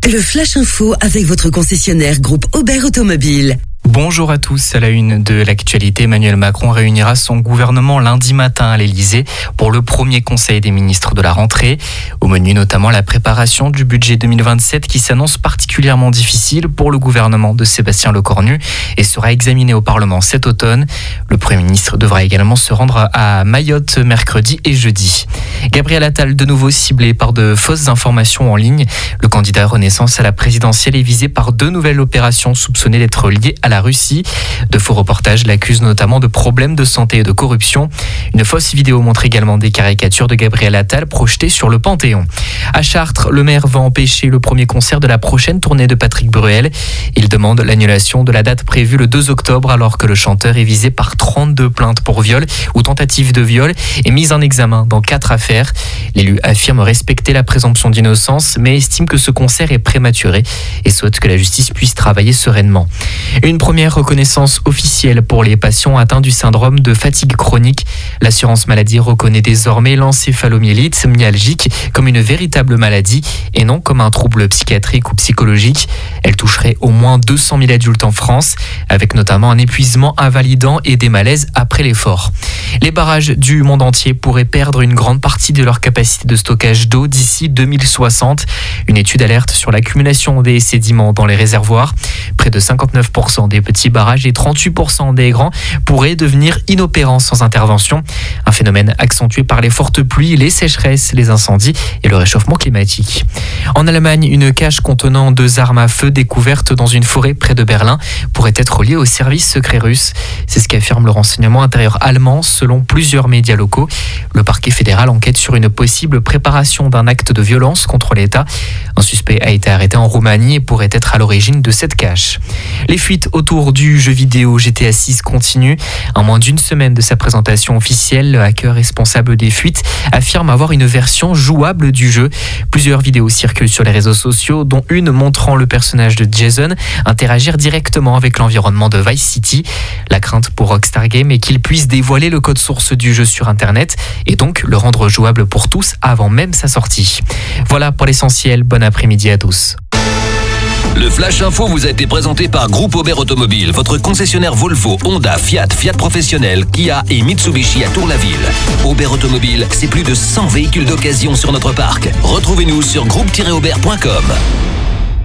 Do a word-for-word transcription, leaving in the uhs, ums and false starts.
Le Flash Info avec votre concessionnaire groupe Aubert Automobile. Bonjour à tous. À la une de l'actualité, Emmanuel Macron réunira son gouvernement lundi matin à l'Elysée pour le premier conseil des ministres de la rentrée. Au menu notamment la préparation du budget deux mille vingt-sept qui s'annonce particulièrement difficile pour le gouvernement de Sébastien Lecornu et sera examiné au Parlement cet automne. Le Premier ministre devra également se rendre à Mayotte mercredi et jeudi. Gabriel Attal de nouveau ciblé par de fausses informations en ligne. Le candidat Renaissance à la présidentielle est visé par deux nouvelles opérations soupçonnées d'être liées à la Russie. De faux reportages l'accusent notamment de problèmes de santé et de corruption. Une fausse vidéo montre également des caricatures de Gabriel Attal projetées sur le Panthéon. À Chartres, le maire va empêcher le premier concert de la prochaine tournée de Patrick Bruel. Il demande l'annulation de la date prévue le deux octobre alors que le chanteur est visé par trente-deux plaintes pour viol ou tentative de viol et mis en examen dans quatre affaires. L'élu affirme respecter la présomption d'innocence mais estime que ce concert est prématuré et souhaite que la justice puisse travailler sereinement. Une première reconnaissance officielle pour les patients atteints du syndrome de fatigue chronique. L'assurance maladie reconnaît désormais l'encéphalomyélite myalgique comme une véritable maladie et non comme un trouble psychiatrique ou psychologique. Elle toucherait au moins deux cent mille adultes en France, avec notamment un épuisement invalidant et des malaises après l'effort. Les barrages du monde entier pourraient perdre une grande partie de leur capacité de stockage d'eau d'ici deux mille soixante. Une étude alerte sur l'accumulation des sédiments dans les réservoirs. Près de cinquante-neuf pour cent des petits barrages et trente-huit pour cent des grands pourraient devenir inopérants sans intervention. Un phénomène accentué par les fortes pluies, les sécheresses, les incendies et le réchauffement climatique. En Allemagne, une cache contenant deux armes à feu découvertes dans une forêt près de Berlin pourrait être liée au service secret russe. C'est ce qu'affirme le renseignement intérieur allemand selon plusieurs médias locaux. Le parquet fédéral enquête sur une possible préparation d'un acte de violence contre l'État. Un suspect a été arrêté en Roumanie et pourrait être à l'origine de cette cache. Les fuites autour du jeu vidéo G T A six continuent. En moins d'une semaine de sa présentation officielle, le hacker responsable des fuites affirme avoir une version jouable du jeu. Plusieurs vidéos circulent sur les réseaux sociaux, dont une montrant le personnage de Jason interagir directement avec l'environnement de Vice City. La crainte pour Rockstar Games est qu'il puisse dévoiler le code source du jeu sur Internet et donc le rendre jouable pour tous avant même sa sortie. Voilà pour l'essentiel. Bon après-midi à tous. Le Flash Info vous a été présenté par Groupe Aubert Automobile, votre concessionnaire Volvo, Honda, Fiat, Fiat Professionnel, Kia et Mitsubishi à Tour-la-Ville. Aubert Automobile, c'est plus de cent véhicules d'occasion sur notre parc. Retrouvez-nous sur groupe tiret aubert point com.